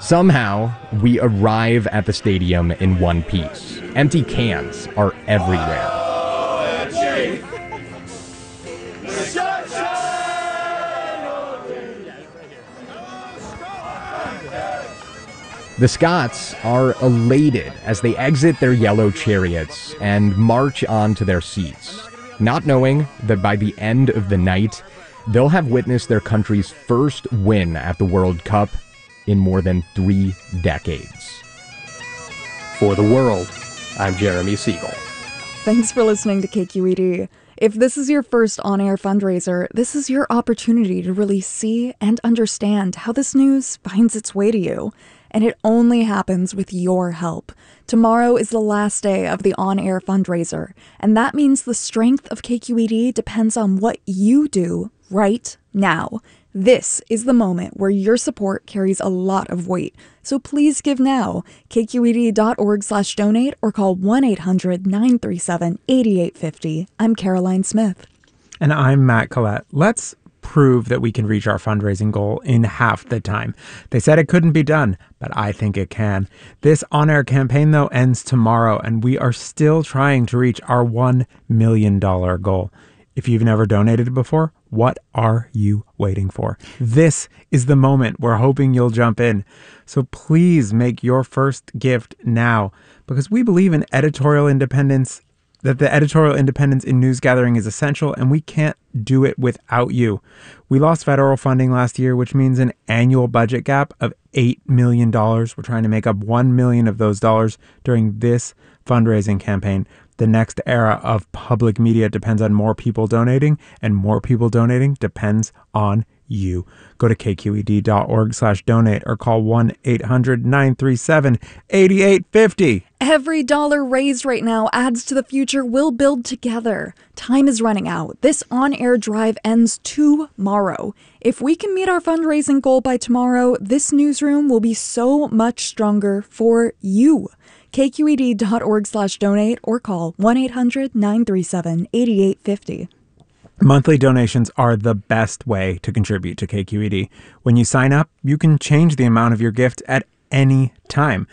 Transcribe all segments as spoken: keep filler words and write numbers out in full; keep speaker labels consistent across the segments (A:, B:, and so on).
A: Somehow, we arrive at the stadium in one piece. Empty cans are everywhere. The Scots are elated as they exit their yellow chariots and march on to their seats, not knowing that by the end of the night, they'll have witnessed their country's first win at the World Cup in more than three decades. For the World, I'm Jeremy Siegel.
B: Thanks for listening to K Q E D. If this is your first on-air fundraiser, this is your opportunity to really see and understand how this news finds its way to you. And it only happens with your help. Tomorrow is the last day of the on-air fundraiser, and that means the strength of K Q E D depends on what you do right now. This is the moment where your support carries a lot of weight, so please give now. K Q E D dot org slash donate or call one eight hundred nine three seven eight eight five zero. I'm Caroline Smith.
C: And I'm Matt Collette. Let's prove that we can reach our fundraising goal in half the time. They said it couldn't be done, but I think it can. This on-air campaign, though, ends tomorrow, and we are still trying to reach our one million dollars goal. If you've never donated before, what are you waiting for? This is the moment we're hoping you'll jump in. So please make your first gift now, because we believe in editorial independence, that the editorial independence in news gathering is essential, and we can't do it without you. We lost federal funding last year, which means an annual budget gap of eight million dollars. We're trying to make up one million dollars of those dollars during this fundraising campaign. The next era of public media depends on more people donating, and more people donating depends on you. Go to K Q E D dot org slash donate or call one eight hundred nine three seven eight eight five zero.
B: Every dollar raised right now adds to the future we'll build together. Time is running out. This on-air drive ends tomorrow. If we can meet our fundraising goal by tomorrow, this newsroom will be so much stronger for you. K Q E D dot org slash donate or call one eight hundred nine three seven eight eight five zero.
C: Monthly donations are the best way to contribute to K Q E D. When you sign up, you can change the amount of your gift at any time.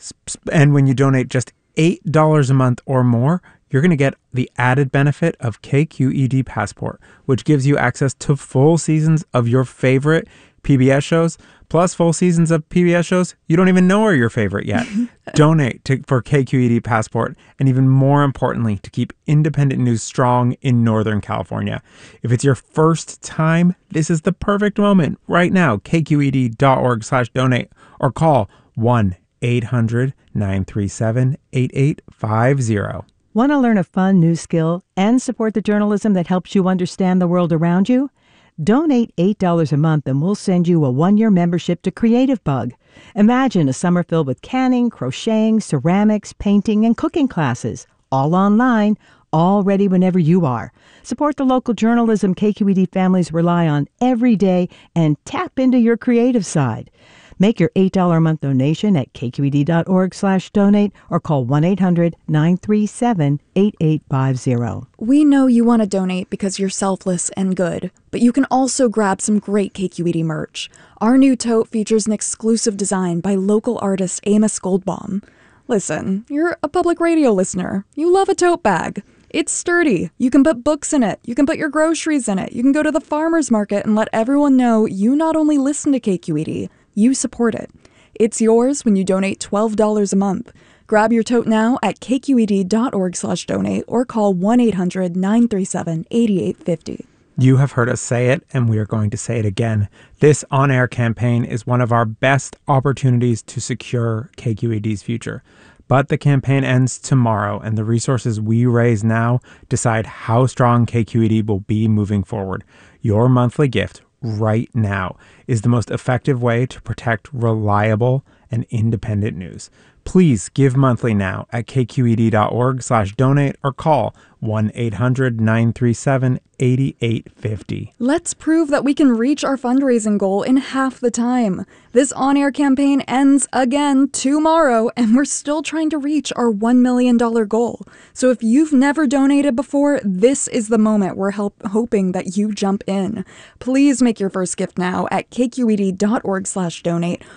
C: And when you donate just eight dollars a month or more, you're going to get the added benefit of K Q E D Passport, which gives you access to full seasons of your favorite P B S shows, plus full seasons of P B S shows you don't even know are your favorite yet. Donate to, for K Q E D Passport, and even more importantly, to keep independent news strong in Northern California. If it's your first time, this is the perfect moment right now. K Q E D dot org slash donate or call one eight hundred nine three seven eight eight five zero.
D: Want to learn a fun new skill and support the journalism that helps you understand the world around you? Donate eight dollars a month and we'll send you a one-year membership to Creative Bug. Imagine a summer filled with canning, crocheting, ceramics, painting, and cooking classes, all online, all ready whenever you are. Support the local journalism K Q E D families rely on every day and tap into your creative side. Make your eight dollars a month donation at K Q E D dot org slash donate or call one eight hundred nine three seven eight eight five zero.
B: We know you want to donate because you're selfless and good, but you can also grab some great K Q E D merch. Our new tote features an exclusive design by local artist Amos Goldbaum. Listen, you're a public radio listener. You love a tote bag. It's sturdy. You can put books in it. You can put your groceries in it. You can go to the farmer's market and let everyone know you not only listen to K Q E D, you support it. It's yours when you donate twelve dollars a month. Grab your tote now at K Q E D dot org slash donate or call one eight hundred nine three seven eight eight five zero.
C: You have heard us say it, and we are going to say it again. This on-air campaign is one of our best opportunities to secure K Q E D's future. But the campaign ends tomorrow, and the resources we raise now decide how strong K Q E D will be moving forward. Your monthly gift right now is the most effective way to protect reliable and independent news. Please give monthly now at K Q E D dot org slash donate or call one eight hundred nine three seven eight eight five zero.
B: Let's prove that we can reach our fundraising goal in half the time. This on-air campaign ends again tomorrow, and we're still trying to reach our one million dollars goal. So if you've never donated before, this is the moment we're help- hoping that you jump in. Please make your first gift now at K Q E D dot org slash donate